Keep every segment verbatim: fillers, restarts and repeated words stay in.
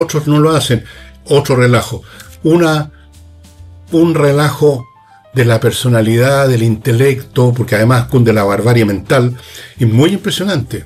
otros no lo hacen. Otro relajo. Una, un relajo de la personalidad, del intelecto, porque además cunde la barbarie mental, y muy impresionante.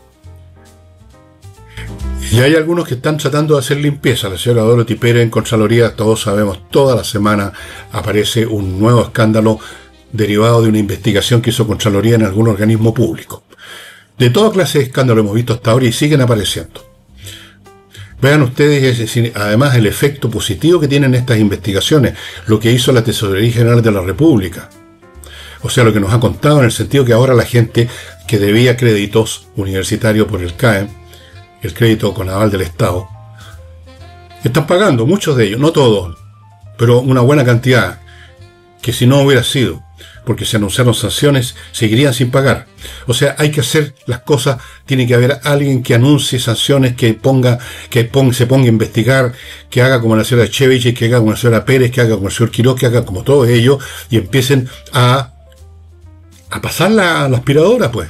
Y hay algunos que están tratando de hacer limpieza. La señora Dorothy Pérez en Contraloría, todos sabemos, toda la semana aparece un nuevo escándalo derivado de una investigación que hizo Contraloría en algún organismo público. De toda clase de escándalos hemos visto hasta ahora y siguen apareciendo. Vean ustedes, es decir, además el efecto positivo que tienen estas investigaciones, lo que hizo la Tesorería General de la República. O sea, lo que nos ha contado en el sentido que ahora la gente que debía créditos universitarios por el C A E, el crédito con aval del Estado, están pagando, muchos de ellos, no todos, pero una buena cantidad, que si no hubiera sido, porque se anunciaron sanciones, seguirían sin pagar. O sea, hay que hacer las cosas, tiene que haber alguien que anuncie sanciones, que ponga, que ponga, se ponga a investigar, que haga como la señora Chevich, que haga como la señora Pérez, que haga como el señor Quiroz, que haga como todos ellos, y empiecen a, a pasar la, la aspiradora, pues.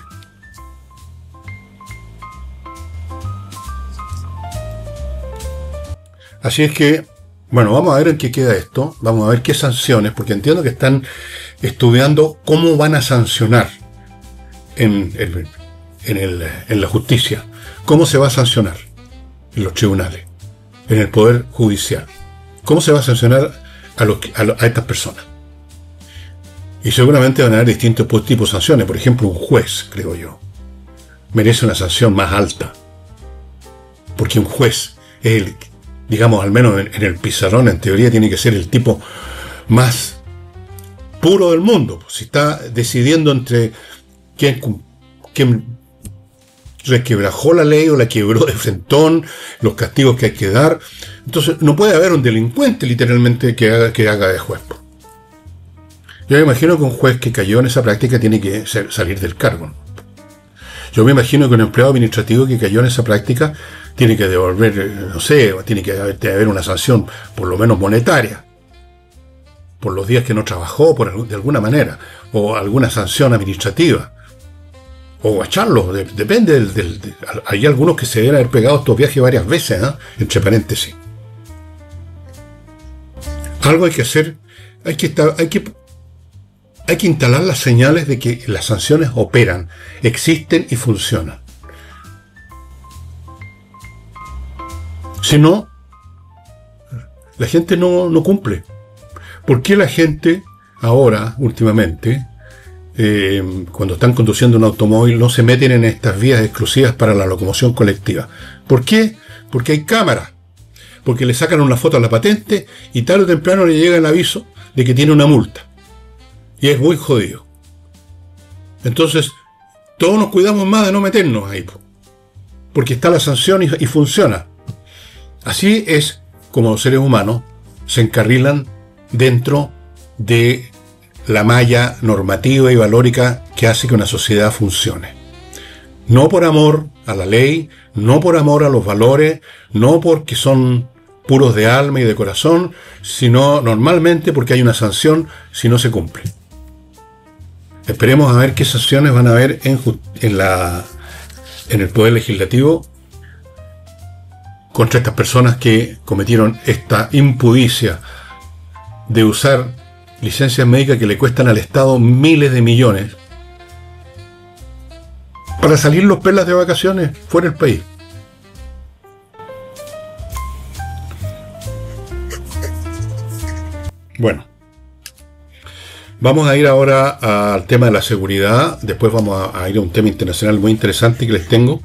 Así es que, bueno, vamos a ver en qué queda esto, vamos a ver qué sanciones, porque entiendo que están estudiando cómo van a sancionar en, en, en, el, en la justicia, cómo se va a sancionar en los tribunales, en el Poder Judicial, cómo se va a sancionar a, los, a, a estas personas. Y seguramente van a haber distintos tipos de sanciones. Por ejemplo, un juez, creo yo, merece una sanción más alta, porque un juez es el, digamos, al menos en, en el pizarrón, en teoría, tiene que ser el tipo más puro del mundo. Si está decidiendo entre quién, quién resquebrajó la ley o la quebró de frentón, los castigos que hay que dar, entonces no puede haber un delincuente literalmente que haga, que haga de juez. Yo me imagino que un juez que cayó en esa práctica tiene que ser, salir del cargo. Yo me imagino que un empleado administrativo que cayó en esa práctica tiene que devolver, no sé, tiene que haber una sanción por lo menos monetaria, por los días que no trabajó, por, de alguna manera, o alguna sanción administrativa, o echarlo, de, depende del, del de, hay algunos que se deben haber pegado estos viajes varias veces, ¿eh? Entre paréntesis. Algo hay que hacer, hay que estar, hay que hay que instalar las señales de que las sanciones operan, existen y funcionan. Si no, la gente no, no cumple. ¿Por qué la gente ahora, últimamente, eh, cuando están conduciendo un automóvil, no se meten en estas vías exclusivas para la locomoción colectiva? ¿Por qué? Porque hay cámaras. Porque le sacan una foto a la patente y tarde o temprano le llega el aviso de que tiene una multa. Y es muy jodido. Entonces, todos nos cuidamos más de no meternos ahí, porque está la sanción y, y funciona. Así es como los seres humanos se encarrilan dentro de la malla normativa y valórica que hace que una sociedad funcione. No por amor a la ley, no por amor a los valores, no porque son puros de alma y de corazón, sino normalmente porque hay una sanción si no se cumple. Esperemos a ver qué sanciones van a haber en, en, la, en el Poder Legislativo contra estas personas que cometieron esta impudicia de usar licencias médicas que le cuestan al Estado miles de millones para salir los pelas de vacaciones fuera del país. Bueno, vamos a ir ahora al tema de la seguridad, después vamos a ir a un tema internacional muy interesante que les tengo.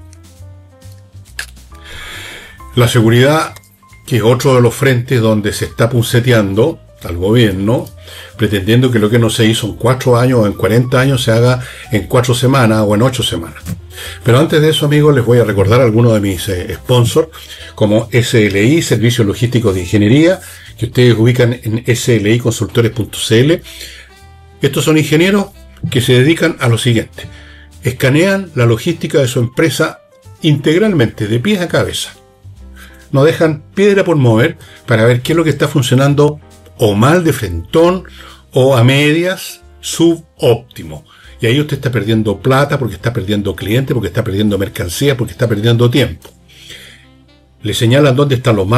La seguridad, que es otro de los frentes donde se está punceteando al gobierno, pretendiendo que lo que no se hizo en cuatro años o en cuarenta años se haga en cuatro semanas o en ocho semanas. Pero antes de eso, amigos, les voy a recordar algunos de mis eh, sponsors, como S L I, Servicios Logísticos de Ingeniería, que ustedes ubican en S L I consultores punto c l. Estos son ingenieros que se dedican a lo siguiente: escanean la logística de su empresa integralmente, de pies a cabeza. No dejan piedra por mover para ver qué es lo que está funcionando o mal de frentón o a medias, subóptimo. Y ahí usted está perdiendo plata porque está perdiendo clientes, porque está perdiendo mercancía, porque está perdiendo tiempo. le señalan dónde están los